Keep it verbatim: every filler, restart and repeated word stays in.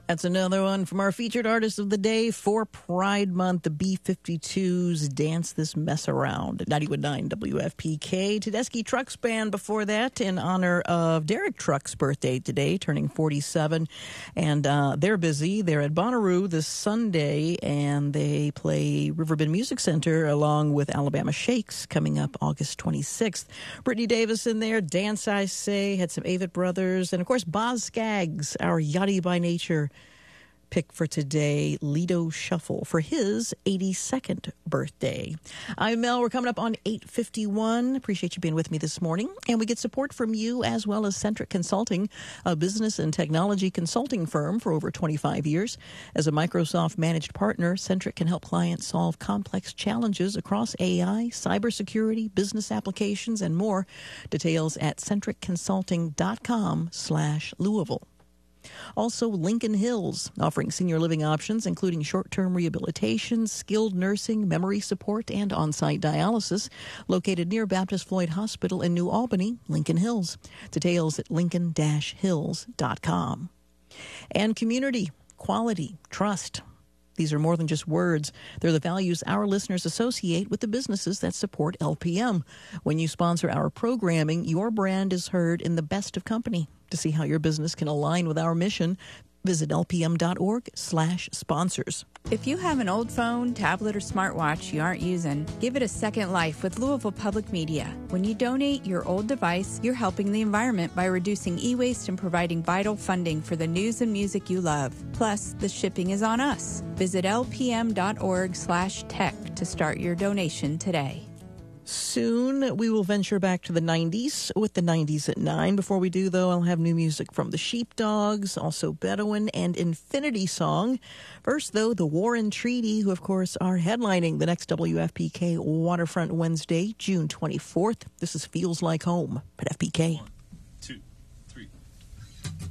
That's another one from our featured artist of the day for Pride Month, the B fifty-twos, Dance This Mess Around. ninety-one point nine W F P K. Tedeschi Trucks Band before that in honor of Derek Truck's birthday today, turning forty-seven. And uh, they're busy. They're at Bonnaroo this Sunday, and they play Riverbend Music Center along with Alabama Shakes coming up August twenty-sixth. Brittany Davis in there, Dance I Say, had some Avett Brothers, and of course Boz Scaggs, our Yachty by Nature pick for today, Lido Shuffle, for his eighty-second birthday. I'm Mel. We're coming up on eight fifty-one. Appreciate you being with me this morning. And we get support from you as well as Centric Consulting, a business and technology consulting firm for over twenty-five years. As a Microsoft managed partner, Centric can help clients solve complex challenges across A I, cybersecurity, business applications, and more. Details at centric consulting dot com slash Louisville. Also, Lincoln Hills, offering senior living options, including short-term rehabilitation, skilled nursing, memory support, and on-site dialysis. Located near Baptist Floyd Hospital in New Albany, Lincoln Hills. Details at lincoln dash hills dot com. And community, quality, trust. These are more than just words. They're the values our listeners associate with the businesses that support L P M. When you sponsor our programming, your brand is heard in the best of company. To see how your business can align with our mission, visit lpm.org slash sponsors. If you have an old phone, tablet, or smartwatch you aren't using, give it a second life with Louisville Public Media. When you donate your old device, you're helping the environment by reducing e-waste and providing vital funding for the news and music you love. Plus, the shipping is on us. Visit lpm.org slash tech to start your donation today. Soon, we will venture back to the nineties with the nineties at nine. Before we do, though, I'll have new music from the Sheepdogs, also Bedouin, and Infinity Song. First, though, the War and Treaty, who, of course, are headlining the next W F P K Waterfront Wednesday, June twenty-fourth. This is Feels Like Home at F P K. One, two.